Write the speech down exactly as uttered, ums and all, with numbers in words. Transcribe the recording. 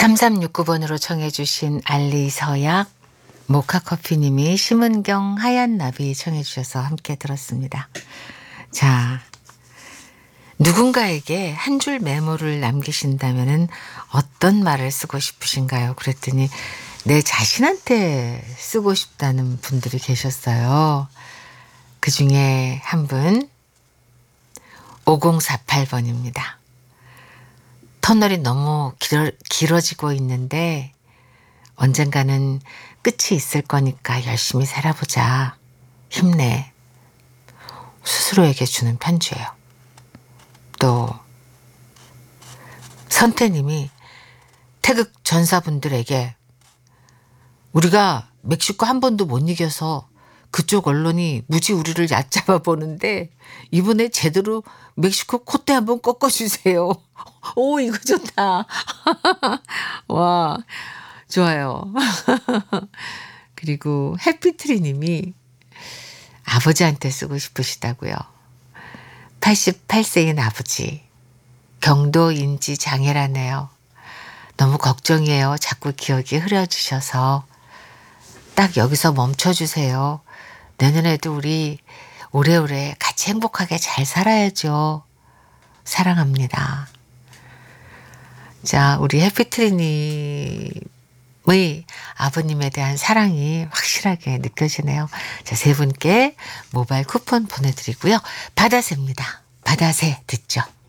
삼삼육구 번으로 청해 주신 알리서약 모카커피님이 심은경 하얀 나비 청해 주셔서 함께 들었습니다. 자, 누군가에게 한 줄 메모를 남기신다면은 어떤 말을 쓰고 싶으신가요? 그랬더니 내 자신한테 쓰고 싶다는 분들이 계셨어요. 그 중에 한 분 오공사팔 번입니다. 터널이 너무 길어, 길어지고 있는데 언젠가는 끝이 있을 거니까 열심히 살아보자. 힘내. 스스로에게 주는 편지예요. 또 선태님이 태극 전사분들에게 우리가 멕시코 한 번도 못 이겨서 그쪽 언론이 무지 우리를 얕잡아 보는데 이번에 제대로 멕시코 콧대 한번 꺾어주세요. 오, 이거 좋다. 와, 좋아요. 그리고 해피트리님이 아버지한테 쓰고 싶으시다고요. 팔십팔 세인 아버지, 경도인지 장애라네요. 너무 걱정이에요. 자꾸 기억이 흐려지셔서. 딱 여기서 멈춰주세요. 내년에도 우리 오래오래 같이 행복하게 잘 살아야죠. 사랑합니다. 자, 우리 해피트리님의 아버님에 대한 사랑이 확실하게 느껴지네요. 자, 세 분께 모바일 쿠폰 보내드리고요. 바다새입니다. 바다새 듣죠.